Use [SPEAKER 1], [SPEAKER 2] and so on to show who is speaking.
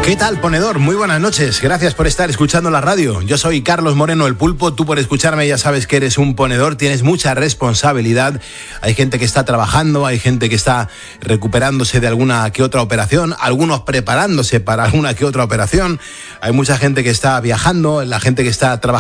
[SPEAKER 1] ¿Qué tal, ponedor? Muy buenas noches. Gracias por estar escuchando la radio. Yo soy Carlos Moreno, el Pulpo. Tú por escucharme ya sabes que eres un ponedor, tienes mucha responsabilidad. Hay gente que está trabajando, hay gente que está recuperándose de alguna que otra operación, algunos preparándose para alguna que otra operación. Hay mucha gente que está viajando, la gente que está trabajando